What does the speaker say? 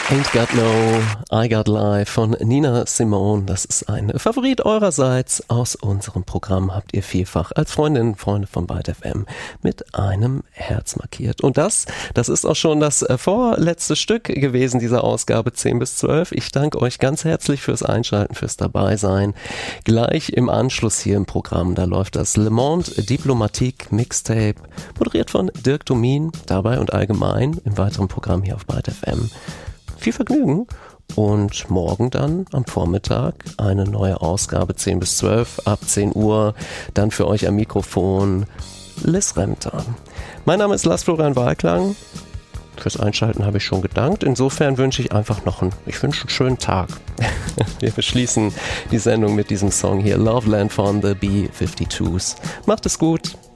Ain't Got No, I Got Life von Nina Simone. Das ist ein Favorit eurerseits aus unserem Programm. Habt ihr vielfach als Freundinnen und Freunde von Byte FM mit einem Herz markiert. Und das ist auch schon das vorletzte Stück gewesen dieser Ausgabe 10 bis 12. Ich danke euch ganz herzlich fürs Einschalten, fürs Dabeisein. Gleich im Anschluss hier im Programm, da läuft das Le Monde Diplomatique Mixtape, moderiert von Dirk Domin, dabei und allgemein im weiteren Programm hier auf Byte FM. Viel Vergnügen und morgen dann am Vormittag eine neue Ausgabe 10 bis 12 ab 10 Uhr. Dann für euch am Mikrofon Liz Remter. Mein Name ist Lars Florian Wahlklang. Fürs Einschalten habe ich schon gedankt. Insofern wünsche ich einfach noch einen schönen Tag. Wir beschließen die Sendung mit diesem Song hier, Loveland von The B-52s. Macht es gut.